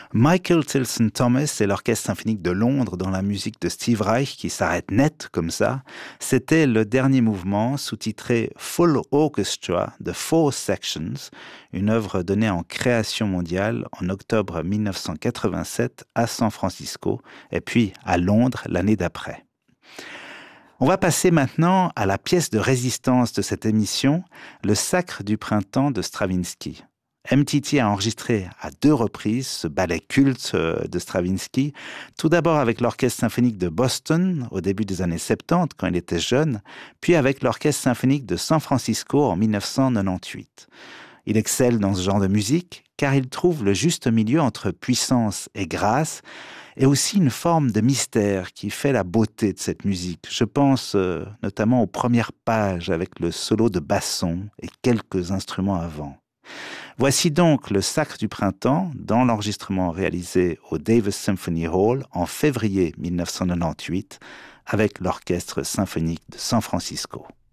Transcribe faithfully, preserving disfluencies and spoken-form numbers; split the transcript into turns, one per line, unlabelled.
Michael Tilson Thomas et l'Orchestre symphonique de Londres dans la musique de Steve Reich qui s'arrête net comme ça, c'était le dernier mouvement sous-titré Full Orchestra de Four Sections, une œuvre donnée en création mondiale en octobre mille neuf cent quatre-vingt-sept à San Francisco et puis à Londres l'année d'après. On va passer maintenant à la pièce de résistance de cette émission, le Sacre du printemps de Stravinsky. M T T a enregistré à deux reprises ce ballet culte de Stravinsky, tout d'abord avec l'Orchestre symphonique de Boston au début des années soixante-dix quand il était jeune, puis avec l'Orchestre symphonique de San Francisco en mille neuf cent quatre-vingt-huit. Il excelle dans ce genre de musique car il trouve le juste milieu entre puissance et grâce et aussi une forme de mystère qui fait la beauté de cette musique. Je pense euh, notamment aux premières pages avec le solo de basson et quelques instruments avant. Voici donc le Sacre du printemps dans l'enregistrement réalisé au Davis Symphony Hall en février mille neuf cent quatre-vingt-huit avec l'Orchestre symphonique de San Francisco.